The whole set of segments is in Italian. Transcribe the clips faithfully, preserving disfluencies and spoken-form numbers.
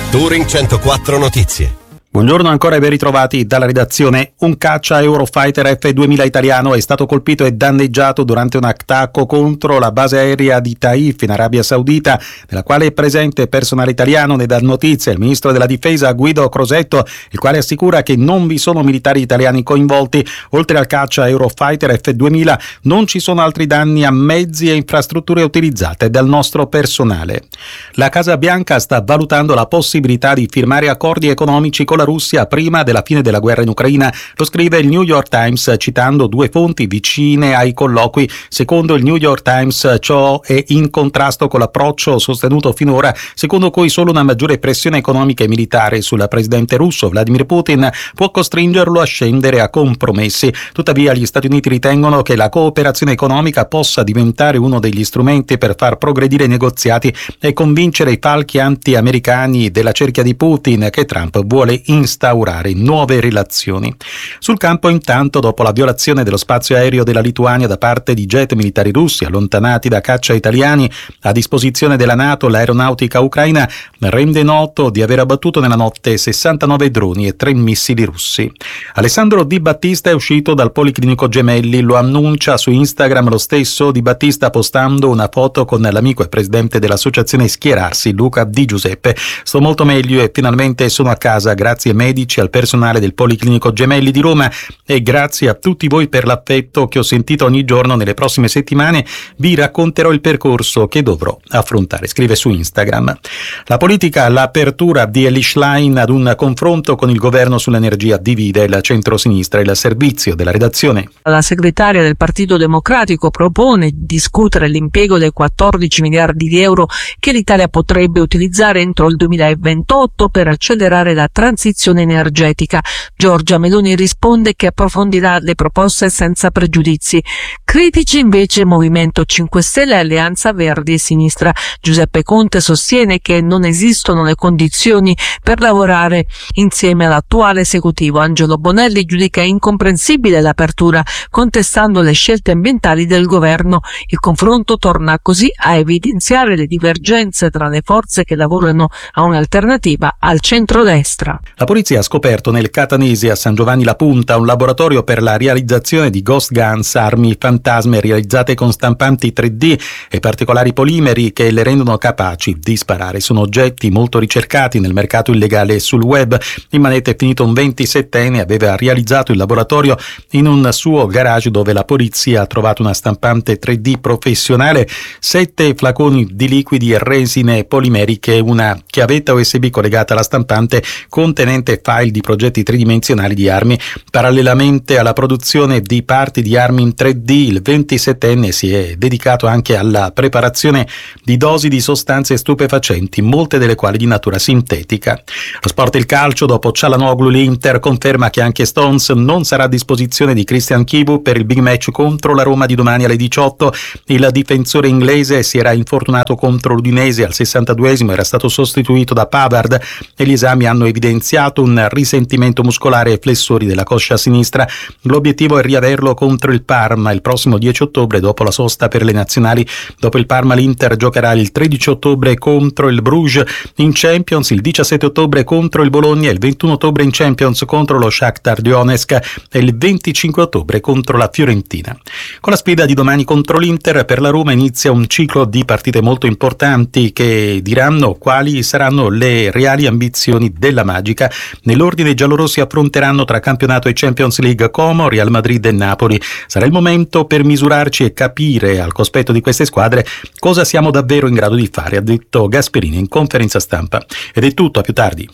Touring centoquattro Notizie. Buongiorno ancora e ben ritrovati dalla redazione. Un caccia Eurofighter F duemila italiano è stato colpito e danneggiato durante un attacco contro la base aerea di Taif in Arabia Saudita, nella quale è presente personale italiano. Ne dà notizia il ministro della difesa Guido Crosetto, il quale assicura che non vi sono militari italiani coinvolti. Oltre al caccia Eurofighter F duemila non ci sono altri danni a mezzi e infrastrutture utilizzate dal nostro personale. La Casa Bianca sta valutando la possibilità di firmare accordi economici con la Russia prima della fine della guerra in Ucraina. Lo scrive il New York Times citando due fonti vicine ai colloqui. Secondo il New York Times ciò è in contrasto con l'approccio sostenuto finora, secondo cui solo una maggiore pressione economica e militare sul presidente russo Vladimir Putin può costringerlo a scendere a compromessi. Tuttavia gli Stati Uniti ritengono che la cooperazione economica possa diventare uno degli strumenti per far progredire i negoziati e convincere i falchi anti-americani della cerchia di Putin che Trump vuole instaurare nuove relazioni. Sul campo, intanto, dopo la violazione dello spazio aereo della Lituania da parte di jet militari russi allontanati da caccia italiani a disposizione della NATO, l'aeronautica ucraina rende noto di aver abbattuto nella notte sessantanove droni e tre missili russi. Alessandro Di Battista è uscito dal Policlinico Gemelli, lo annuncia su Instagram lo stesso Di Battista postando una foto con l'amico e presidente dell'associazione Schierarsi, Luca Di Giuseppe. Sto molto meglio e finalmente sono a casa, grazie ai medici, al personale del Policlinico Gemelli di Roma e grazie a tutti voi per l'affetto che ho sentito ogni giorno. Nelle prossime settimane vi racconterò il percorso che dovrò affrontare, scrive su Instagram. La politica, l'apertura di Elly Schlein ad un confronto con il governo sull'energia divide il centro-sinistra. Il servizio della redazione. La segretaria del Partito Democratico propone di discutere l'impiego dei quattordici miliardi di euro che l'Italia potrebbe utilizzare entro il duemilaventotto per accelerare la transizione energetica. Giorgia Meloni risponde che approfondirà le proposte senza pregiudizi. Critici invece Movimento cinque Stelle, Alleanza Verdi e Sinistra. Giuseppe Conte sostiene che non esistono le condizioni per lavorare insieme all'attuale esecutivo. Angelo Bonelli giudica incomprensibile l'apertura, contestando le scelte ambientali del governo. Il confronto torna così a evidenziare le divergenze tra le forze che lavorano a un'alternativa al centrodestra. La polizia ha scoperto nel Catanese a San Giovanni La Punta un laboratorio per la realizzazione di ghost guns, armi fantasme realizzate con stampanti tre D e particolari polimeri che le rendono capaci di sparare. Sono oggetti molto ricercati nel mercato illegale e sul web. In manetta è finito un ventisettenne, aveva realizzato il laboratorio in un suo garage dove la polizia ha trovato una stampante tre D professionale, sette flaconi di liquidi e resine polimeriche e una chiavetta U S B collegata alla stampante contenente file di progetti tridimensionali di armi. Parallelamente alla produzione di parti di armi in tre D, il ventisettenne si è dedicato anche alla preparazione di dosi di sostanze stupefacenti, molte delle quali di natura sintetica. Lo sport e il calcio, dopo Çalhanoğlu l'Inter conferma che anche Stones non sarà a disposizione di Christian Chivu per il big match contro la Roma di domani alle diciotto. Il difensore inglese si era infortunato contro l'Udinese al sessantaduesimo, era stato sostituito da Pavard e gli esami hanno evidenziato un risentimento muscolare ai flessori della coscia sinistra. L'obiettivo è riaverlo contro il Parma il prossimo dieci ottobre dopo la sosta per le nazionali. Dopo il Parma l'Inter giocherà il tredici ottobre contro il Bruges in Champions, il diciassette ottobre contro il Bologna, il ventuno ottobre in Champions contro lo Shakhtar Donetsk e il venticinque ottobre contro la Fiorentina. Con la sfida di domani contro l'Inter, per la Roma inizia un ciclo di partite molto importanti che diranno quali saranno le reali ambizioni della Magica. Nell'ordine i giallorossi affronteranno tra campionato e Champions League Como, Real Madrid e Napoli. Sarà il momento per misurarci e capire al cospetto di queste squadre cosa siamo davvero in grado di fare, ha detto Gasperini in conferenza stampa. Ed è tutto, a più tardi.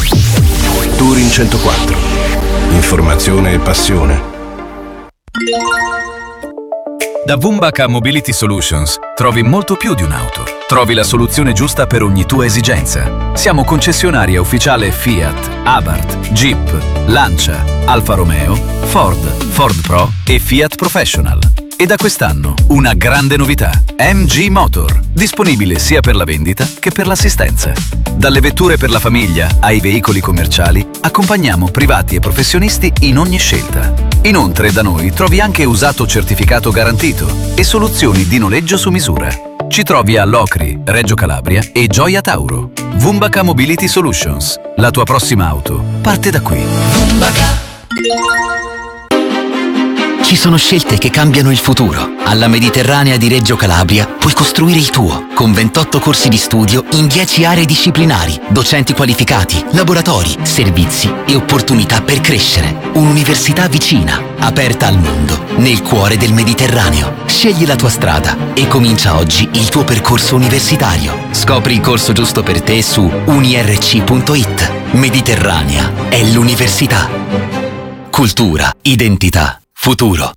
Touring centoquattro. Informazione e passione. Da Vumbaka Mobility Solutions trovi molto più di un'auto. Trovi la soluzione giusta per ogni tua esigenza. Siamo concessionaria ufficiale Fiat, Abarth, Jeep, Lancia, Alfa Romeo, Ford, Ford Pro e Fiat Professional. E da quest'anno una grande novità: M G Motor, disponibile sia per la vendita che per l'assistenza. Dalle vetture per la famiglia ai veicoli commerciali, accompagniamo privati e professionisti in ogni scelta. Inoltre da noi trovi anche usato certificato garantito e soluzioni di noleggio su misura. Ci trovi a Locri, Reggio Calabria e Gioia Tauro. Vumbaka Mobility Solutions. La tua prossima auto parte da qui. Ci sono scelte che cambiano il futuro. Alla Mediterranea di Reggio Calabria puoi costruire il tuo, con ventotto corsi di studio in dieci aree disciplinari, docenti qualificati, laboratori, servizi e opportunità per crescere. Un'università vicina, aperta al mondo, nel cuore del Mediterraneo. Scegli la tua strada e comincia oggi il tuo percorso universitario. Scopri il corso giusto per te su unirc punto it. Mediterranea è l'università. Cultura, identità, futuro.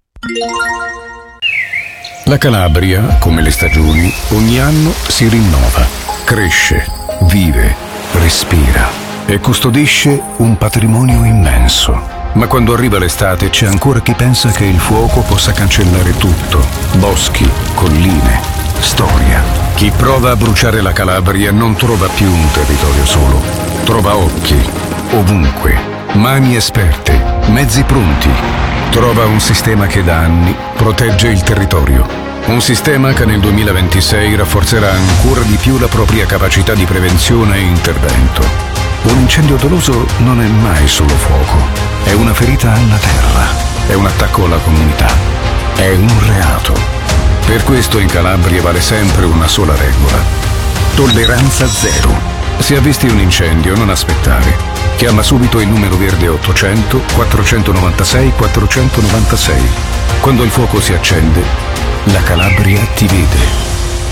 La Calabria, come le stagioni, ogni anno si rinnova, cresce, vive, respira e custodisce un patrimonio immenso. Ma quando arriva l'estate c'è ancora chi pensa che il fuoco possa cancellare tutto: boschi, colline, storia. Chi prova a bruciare la Calabria non trova più un territorio solo, trova occhi, ovunque, mani esperte, mezzi pronti. Trova un sistema che da anni protegge il territorio. Un sistema che nel duemilaventisei rafforzerà ancora di più la propria capacità di prevenzione e intervento. Un incendio doloso non è mai solo fuoco, è una ferita alla terra, è un attacco alla comunità, è un reato. Per questo in Calabria vale sempre una sola regola: tolleranza zero. Se avvisti un incendio, non aspettare. Chiama subito il numero verde ottocento quattrocentonovantasei quattrocentonovantasei. Quando il fuoco si accende, la Calabria ti vede.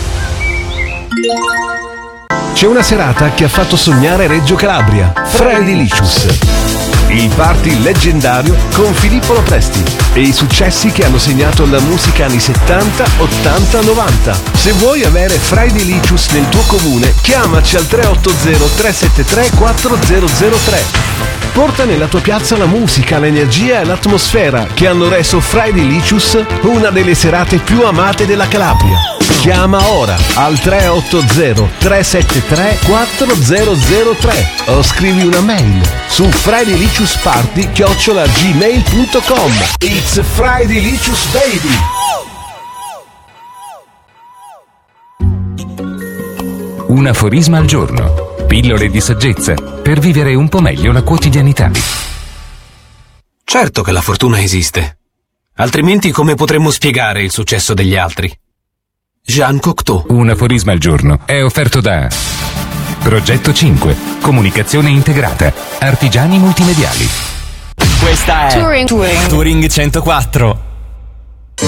C'è una serata che ha fatto sognare Reggio Calabria. Fridaylicious. Il party leggendario con Filippo Lopresti e i successi che hanno segnato la musica anni settanta, ottanta, novanta. Se vuoi avere Fridaylicious nel tuo comune, chiamaci al tre otto zero tre sette tre quattro zero zero tre. Porta nella tua piazza la musica, l'energia e l'atmosfera che hanno reso Fridaylicious una delle serate più amate della Calabria. Chiama ora al tre otto zero tre sette tre quattro zero zero tre o scrivi una mail su fridaylicious-party chiocciola gmail punto com. It's Fridaylicious baby! Un aforisma al giorno. Pillole di saggezza per vivere un po' meglio la quotidianità. Certo che la fortuna esiste. Altrimenti come potremmo spiegare il successo degli altri? Jean Cocteau. Un aforisma al giorno è offerto da Progetto cinque. Comunicazione integrata. Artigiani multimediali. Questa è Touring, Touring. Touring centoquattro.